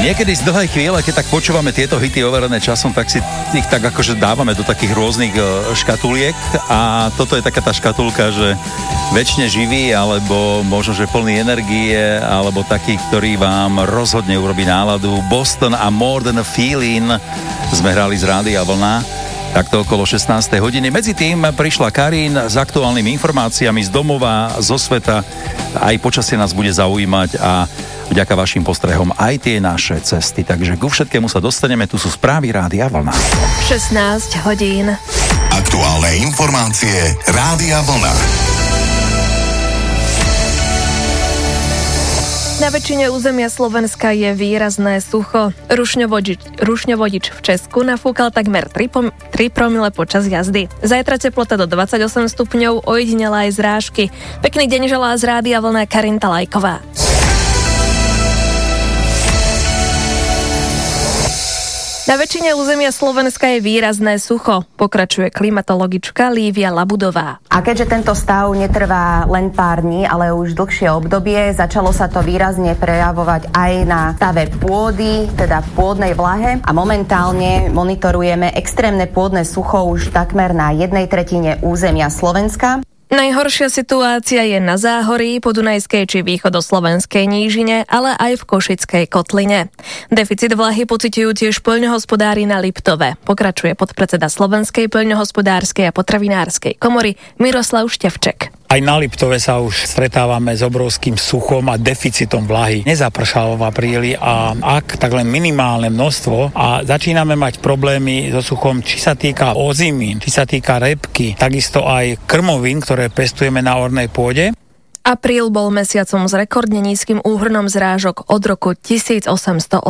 Niekedy z dlhej chvíle, keď tak počúvame tieto hity overené časom, tak si ich tak akože dávame do takých rôznych škatuliek a toto je taká tá škatulka, že večne živý, alebo možno, že plný energie, alebo taký, ktorý vám rozhodne urobí náladu. Boston a More Than a Feeling sme hrali z Rádia Vlna, takto okolo 16. hodiny. Medzi tým prišla Karin s aktuálnymi informáciami z domova, zo sveta. Aj počasie nás bude zaujímať a vďaka vašim postrehom aj tie naše cesty. Takže ku všetkému sa dostaneme. Tu sú správy Rádia Vlna. 16 hodín. Aktuálne informácie Rádia Vlna. Na väčšine územia Slovenska je výrazné sucho. Rušňovodič v Česku nafúkal takmer 3 promile počas jazdy. Zajtra teplota do 28 stupňov, ojedinela aj zrážky. Pekný deň želá z Rádia Vlna Karinta Lajková. Na väčšine územia Slovenska je výrazné sucho, pokračuje klimatologička Lívia Labudová. A keďže tento stav netrvá len pár dní, ale už dlhšie obdobie, začalo sa to výrazne prejavovať aj na stave pôdy, teda pôdnej vlahe a momentálne monitorujeme extrémne pôdne sucho už takmer na 1/3 územia Slovenska. Najhoršia situácia je na Záhorí, Podunajskej či východoslovenskej nížine, ale aj v Košickej kotline. Deficit vlahy pociťujú tiež poľnohospodári na Liptove, pokračuje podpredseda Slovenskej poľnohospodárskej a potravinárskej komory Miroslav Števček. Aj na Liptove sa už stretávame s obrovským suchom a deficitom vlahy. Nezapršalo v apríli a ak, tak len minimálne množstvo a začíname mať problémy so suchom, či sa týka ozimín, či sa týka repky, takisto aj krmovín, ktoré pestujeme na ornej pôde. Apríl bol mesiacom s rekordne nízkym úhrnom zrážok od roku 1881.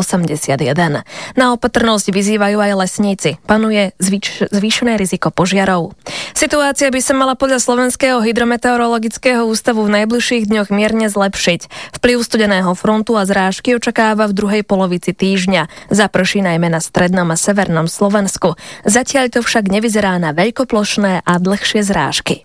Na opatrnosť vyzývajú aj lesníci. Panuje zvýšené riziko požiarov. Situácia by sa mala podľa Slovenského hydrometeorologického ústavu v najbližších dňoch mierne zlepšiť. Vplyv studeného frontu a zrážky očakáva v druhej polovici týždňa. Zaprší najmä na strednom a severnom Slovensku. Zatiaľ to však nevyzerá na veľkoplošné a dlhšie zrážky.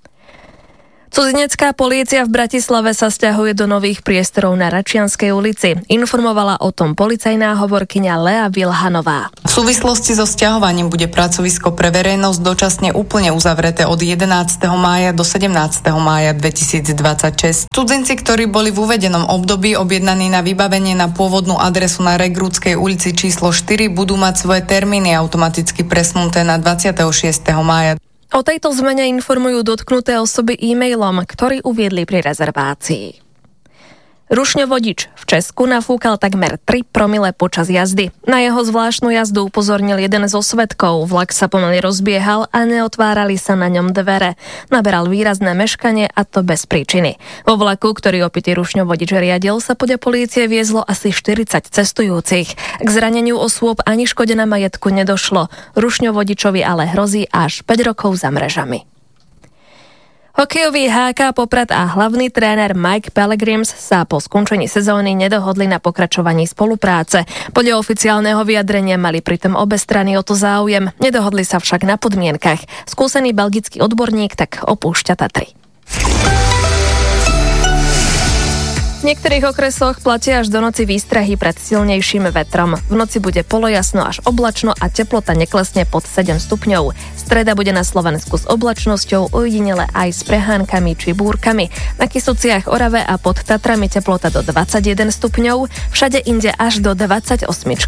Cudzinecká polícia v Bratislave sa sťahuje do nových priestorov na Račianskej ulici. Informovala o tom policajná hovorkyňa Lea Vilhanová. V súvislosti so sťahovaním bude pracovisko pre verejnosť dočasne úplne uzavreté od 11. mája do 17. mája 2026. Cudzinci, ktorí boli v uvedenom období objednaní na vybavenie na pôvodnú adresu na Regrútskej ulici číslo 4, budú mať svoje termíny automaticky presunuté na 26. mája. O tejto zmene informujú dotknuté osoby e-mailom, ktorý uviedli pri rezervácii. Rušňovodič v Česku nafúkal takmer 3 promile počas jazdy. Na jeho zvláštnu jazdu upozornil jeden zo svedkov. Vlak sa pomaly rozbiehal a neotvárali sa na ňom dvere. Naberal výrazné meškanie a to bez príčiny. Vo vlaku, ktorý opitý rušňovodič riadil, sa podľa polície viezlo asi 40 cestujúcich. K zraneniu osôb ani škode na majetku nedošlo. Rušňovodičovi ale hrozí až 5 rokov za mrežami. Hokejový HK Poprad a hlavný tréner Mike Pellegrims sa po skončení sezóny nedohodli na pokračovaní spolupráce. Podľa oficiálneho vyjadrenia mali pritom obe strany o to záujem, nedohodli sa však na podmienkach. Skúsený belgický odborník tak opúšťa Tatry. V niektorých okresoch platia až do noci výstrahy pred silnejším vetrom. V noci bude polojasno až oblačno a teplota neklesne pod 7 stupňov. Streda bude na Slovensku s oblačnosťou, ojedinele aj s prehánkami či búrkami. Na Kysuciach, Orave a pod Tatrami teplota do 21 stupňov, všade inde až do 28.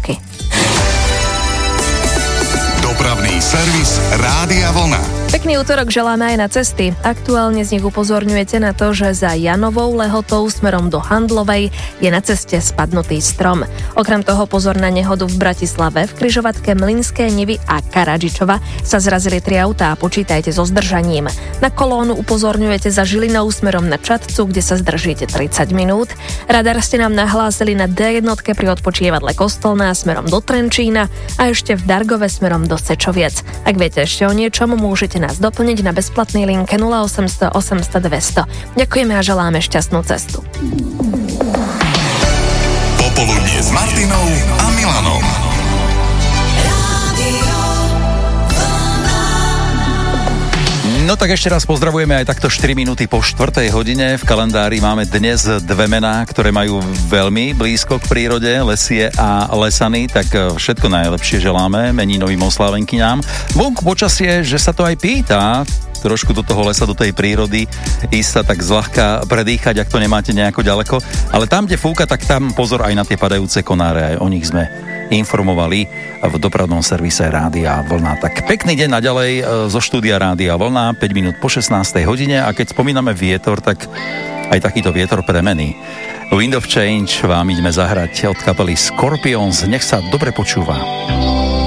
Dopravný servis Rádia Vlna. Pekný útorok želáme aj na cesty. Aktuálne z nich upozorňujete na to, že za Janovou Lehotou smerom do Handlovej je na ceste spadnutý strom. Okrem toho pozor na nehodu v Bratislave, v križovatke Mlynské Nivy a Karadžičova sa zrazili 3 autá, počítajte so zdržaním. Na kolónu upozorňujete za Žilinou smerom na Čadcu, kde sa zdržíte 30 minút. Radar ste nám nahlásili na D1 pri odpočívadle Kostolná smerom do Trenčína a ešte v Dargove smerom do Sečoviec. Ak viete ešte o niečom, môžete nás doplniť na bezplatnej linke 0800 800 200. Ďakujeme a želáme šťastnú cestu. Popoludnie s Martinou a Milanom. No No tak ešte raz pozdravujeme aj takto 4 minúty po 4. hodine. V kalendári máme dnes dve mená, ktoré majú veľmi blízko k prírode, Lesie a Lesany, tak všetko najlepšie želáme meninovým oslávenkyňám. Vonku počasie, že sa to aj pýta, trošku do toho lesa, do tej prírody, ísť sa tak zľahka predýchať, ak to nemáte nejako ďaleko. Ale tam, kde fúka, tak tam pozor aj na tie padajúce konáre, aj o nich sme informovali v dopravnom servise Rádia Vlna. Tak pekný deň naďalej zo štúdia Rádia Vlna, 5 minút po 16. hodine, a keď spomíname vietor, tak aj takýto vietor premeny. Wind of Change vám ideme zahrať od kapely Scorpions, nech sa dobre počúva.